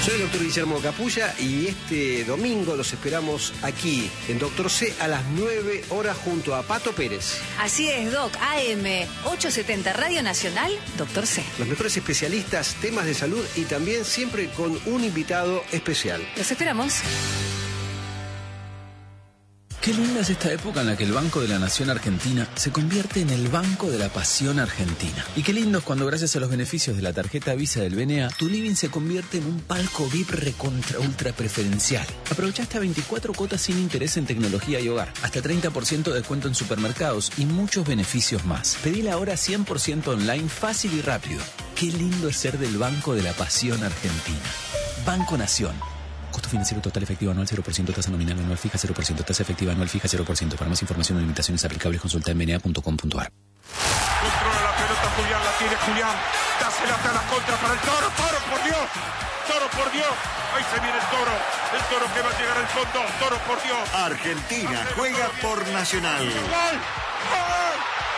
Soy el doctor Guillermo Capulla y este domingo los esperamos aquí en Doctor C a las 9 horas junto a Pato Pérez. Así es, Doc, AM 870 Radio Nacional, Doctor C. Los mejores especialistas, temas de salud y también siempre con un invitado especial. Los esperamos. Qué linda es esta época en la que el Banco de la Nación Argentina se convierte en el Banco de la Pasión Argentina. Y qué lindo es cuando gracias a los beneficios de la tarjeta Visa del BNA, tu living se convierte en un palco VIP recontra ultra preferencial. Aprovecha hasta 24 cuotas sin interés en tecnología y hogar, hasta 30% de descuento en supermercados y muchos beneficios más. Pedila ahora 100% online, fácil y rápido. Qué lindo es ser del Banco de la Pasión Argentina. Banco Nación. Costo financiero total efectivo anual 0%, tasa nominal anual fija 0%, tasa efectiva anual fija 0%. Para más información o limitaciones aplicables consulta en bna.com.ar. Controla la pelota Julián, la tiene Julián. Dásela hasta la contra para el Toro. Toro, por Dios. Toro, por Dios. Ahí se viene el Toro. El Toro que va a llegar al fondo. Toro, por Dios. Argentina juega por Nacional. ¡Gol! ¡Gol!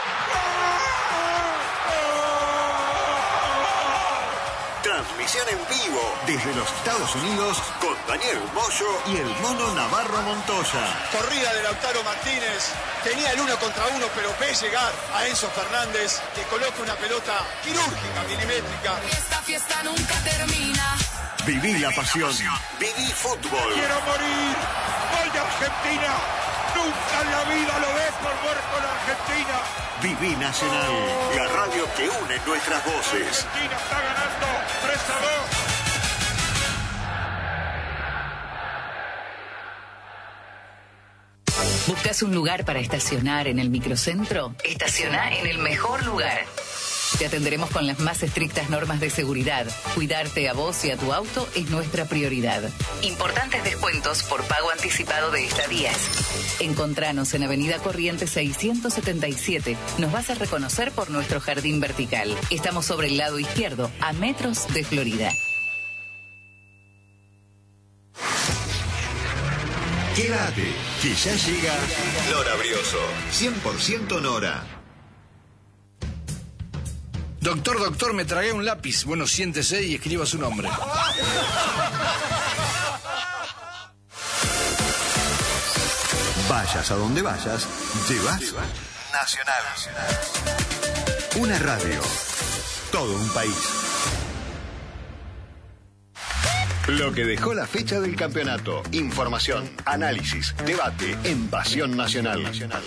Transmisión en vivo desde los Estados Unidos con Daniel Moyo y el Mono Navarro Montoya. Corrida de Lautaro Martínez, tenía el 1 contra 1, pero ve llegar a Enzo Fernández, que coloca una pelota quirúrgica, milimétrica. Esta fiesta nunca termina. Viví la pasión, viví fútbol. Quiero morir. Gol de Argentina. Nunca en la vida lo ves por muerto la Argentina. Viví Nacional, la radio que une nuestras voces. Argentina está ganando 3-2. ¿Buscas un lugar para estacionar en el microcentro? Estaciona en el mejor lugar. Te atenderemos con las más estrictas normas de seguridad. Cuidarte a vos y a tu auto es nuestra prioridad. Importantes descuentos por pago anticipado de estadías. Encontranos en Avenida Corrientes 677. Nos vas a reconocer por nuestro jardín vertical. Estamos sobre el lado izquierdo, a metros de Florida. Quédate, que ya llega Nora Brioso, 100% Nora. Doctor, me tragué un lápiz. Bueno, siéntese y escriba su nombre. Vayas a donde vayas, llevas Nacional. Una radio, todo un país. Lo que dejó la fecha del campeonato. Información, análisis, debate en Pasión Nacional.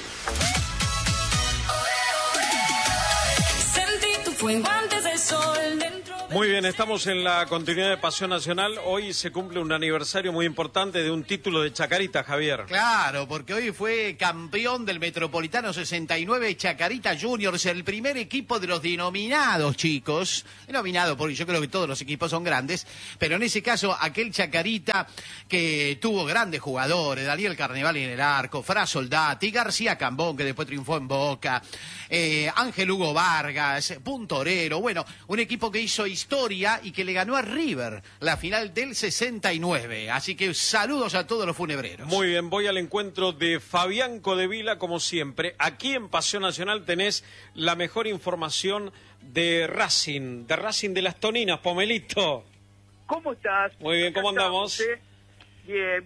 Antes del sol dentro de... Muy bien, estamos en la continuidad de Pasión Nacional. Hoy se cumple un aniversario muy importante de un título de Chacarita, Javier. Claro, porque hoy fue campeón del Metropolitano 69 Chacarita Juniors, el primer equipo de los denominados chicos. Denominado porque yo creo que todos los equipos son grandes, pero en ese caso aquel Chacarita que tuvo grandes jugadores, Daniel Carnevali en el arco, Fra Soldati, García Cambón, que después triunfó en Boca, Ángel Hugo Vargas, Puntorero, bueno, un equipo que hizo historia y que le ganó a River la final del 69. Así que saludos a todos los funebreros. Muy bien, voy al encuentro de Fabián Codevila, como siempre. Aquí en Pasión Nacional tenés la mejor información de Racing de las Toninas, Pomelito. ¿Cómo estás? Muy bien, ¿cómo andamos? Bien.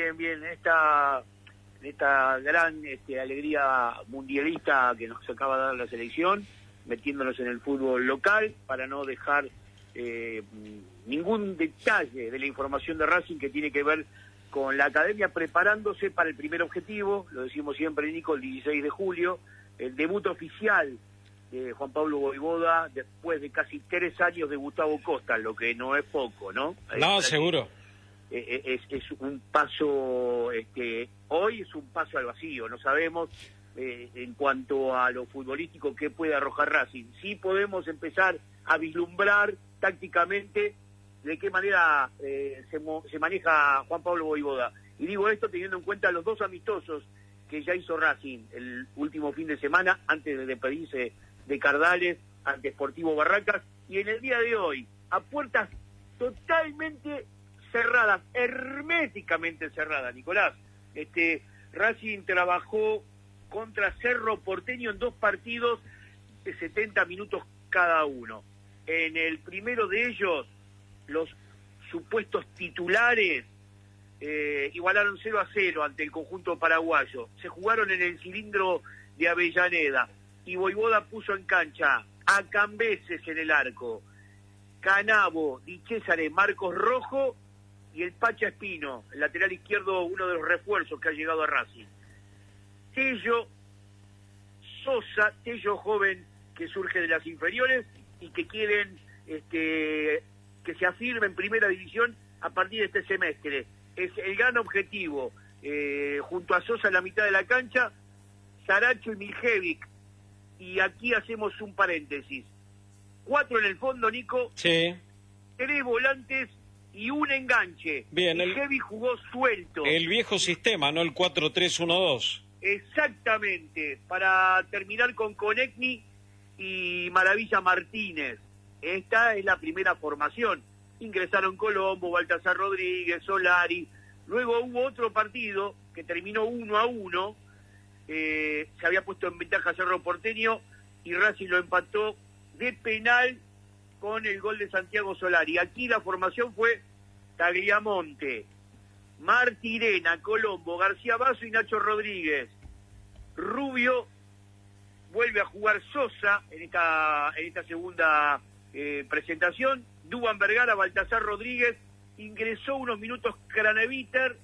Esta gran alegría mundialista que nos acaba de dar la selección, metiéndonos en el fútbol local para no dejar ningún detalle de la información de Racing que tiene que ver con la academia preparándose para el primer objetivo, lo decimos siempre, Nico, el 16 de julio, el debut oficial de Juan Pablo Vojvoda después de casi 3 años de Gustavo Costa, lo que no es poco, ¿no? No, seguro. Es un paso, hoy es un paso al vacío, no sabemos en cuanto a lo futbolístico qué puede arrojar Racing. Sí podemos empezar a vislumbrar tácticamente de qué manera se maneja Juan Pablo Vojvoda. Y digo esto teniendo en cuenta los 2 amistosos que ya hizo Racing el último fin de semana antes de despedirse de Cardales ante Sportivo Barracas, y en el día de hoy, a puertas totalmente cerradas, herméticamente cerradas, Nicolás. Racing trabajó contra Cerro Porteño en 2 partidos de 70 minutos cada uno. En el primero de ellos, los supuestos titulares igualaron 0-0 ante el conjunto paraguayo. Se jugaron en el cilindro de Avellaneda y Voivoda puso en cancha a Cambeses en el arco, Canavo, Di Cesare, Marcos Rojo y el Pacha Espino, el lateral izquierdo, uno de los refuerzos que ha llegado a Racing. Tello, Sosa, Tello joven que surge de las inferiores y que quieren que se afirme en primera división a partir de este semestre. Es el gran objetivo, junto a Sosa en la mitad de la cancha, Saracho y Miljevic. Y aquí hacemos un paréntesis. 4 en el fondo, Nico. Sí. 3 volantes y un enganche. Bien. Miljevic jugó suelto. El viejo sistema, ¿no? El 4-3-1-2. Exactamente. Para terminar con Konechny y Maravilla Martínez. Esta es la primera formación. Ingresaron Colombo, Baltasar Rodríguez, Solari. Luego hubo otro partido que terminó 1-1. Se había puesto en ventaja Cerro Porteño y Racing lo empató de penal con el gol de Santiago Solari. Aquí la formación fue Tagliamonte, Martirena, Colombo, García Basso y Nacho Rodríguez. Rubio vuelve a jugar Sosa en esta segunda presentación. Dúban Vergara, Baltasar Rodríguez, ingresó unos minutos Craneviter,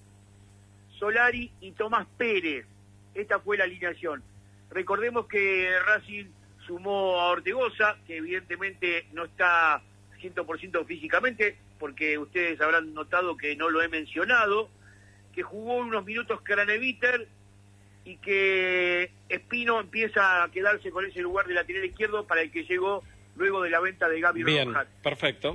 Solari y Tomás Pérez. Esta fue la alineación. Recordemos que Racing sumó a Ortegoza, que evidentemente no está 100% físicamente, porque ustedes habrán notado que no lo he mencionado, que jugó unos minutos Craneviter y que Espino empieza a quedarse con ese lugar de lateral izquierdo para el que llegó luego de la venta de Gaby Rojas. Perfecto. Se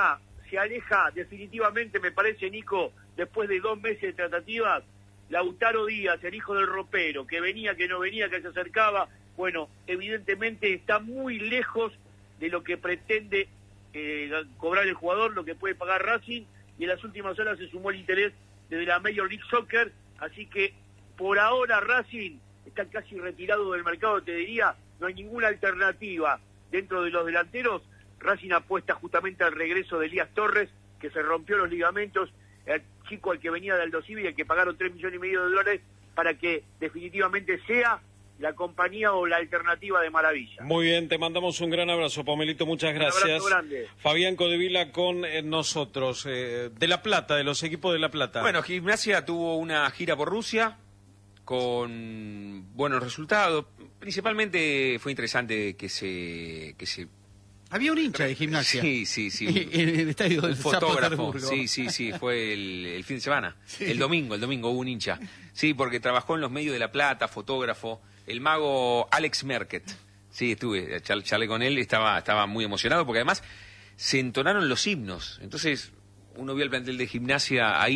aleja definitivamente, me parece, Nico, después de 2 meses de tratativas, Lautaro Díaz, el hijo del ropero, que venía, que no venía, que se acercaba. Bueno, evidentemente está muy lejos de lo que pretende cobrar el jugador, lo que puede pagar Racing, y en las últimas horas se sumó el interés desde la Major League Soccer, así que por ahora Racing está casi retirado del mercado, te diría, no hay ninguna alternativa dentro de los delanteros. Racing apuesta justamente al regreso de Elías Torres, que se rompió los ligamentos, el chico al que venía de Aldo Civi, al que pagaron $3,5 millones para que definitivamente sea la compañía o la alternativa de Maravilla. Muy bien, te mandamos un gran abrazo, Pomelito, muchas gracias. Un abrazo grande. Fabián Codevila con nosotros, de La Plata, de los equipos de La Plata. Bueno, Gimnasia tuvo una gira por Rusia con buenos resultados. Principalmente fue interesante que se había un hincha de Gimnasia. Sí. En el estadio del fotógrafo. Sí, fue el fin de semana. Sí. El domingo hubo un hincha. Sí, porque trabajó en los medios de La Plata, fotógrafo, el mago Alex Merket. Sí, charlé con él, estaba muy emocionado porque además se entonaron los himnos. Entonces, uno vio el plantel de Gimnasia ahí